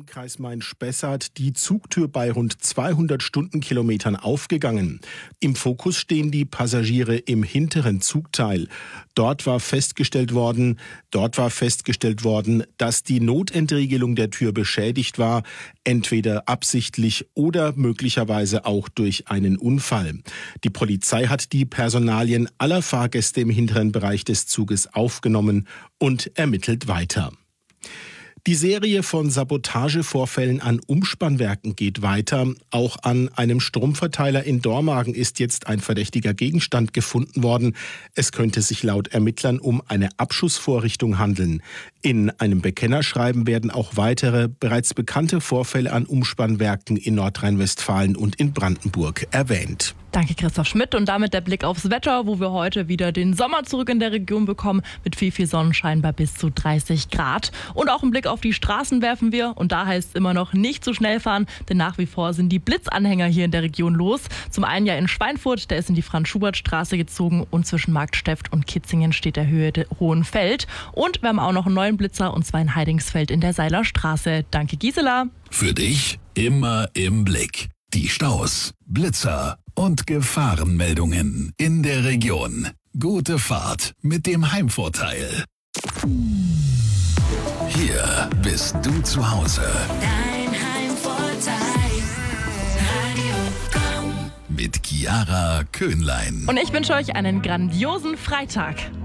im Kreis Main-Spessart die Zugtür bei rund 200 Stundenkilometern aufgegangen. Im Fokus stehen die Passagiere im hinteren Zugteil. Dort war festgestellt worden, dass die Notentriegelung der Tür beschädigt war, entweder absichtlich oder möglicherweise auch durch einen Unfall. Die Polizei hat die Personalien aller Fahrgäste im hinteren Bereich des Zuges aufgenommen und ermittelt weiter. Die Serie von Sabotagevorfällen an Umspannwerken geht weiter. Auch an einem Stromverteiler in Dormagen ist jetzt ein verdächtiger Gegenstand gefunden worden. Es könnte sich laut Ermittlern um eine Abschussvorrichtung handeln. In einem Bekennerschreiben werden auch weitere, bereits bekannte Vorfälle an Umspannwerken in Nordrhein-Westfalen und in Brandenburg erwähnt. Danke, Christoph Schmidt. Und damit der Blick aufs Wetter, wo wir heute wieder den Sommer zurück in der Region bekommen, mit viel Sonnenschein bei bis zu 30 Grad. Und auch einen Blick auf die Straßen werfen wir. Und da heißt es immer noch nicht zu schnell fahren, denn nach wie vor sind die Blitzanhänger hier in der Region los. Zum einen ja in Schweinfurt, der ist in die Franz-Schubert-Straße gezogen, und zwischen Marktsteft und Kitzingen steht der Höhe der Hohenfeld. Und wir haben auch noch einen neuen Blitzer, und zwar in Heidingsfeld in der Seiler Straße. Danke, Gisela. Für dich immer im Blick. Die Staus, Blitzer und Gefahrenmeldungen in der Region. Gute Fahrt mit dem Heimvorteil. Hier bist du zu Hause. Dein Heimvorteil. Radio Komm. Mit Chiara Köhnlein. Und ich wünsche euch einen grandiosen Freitag.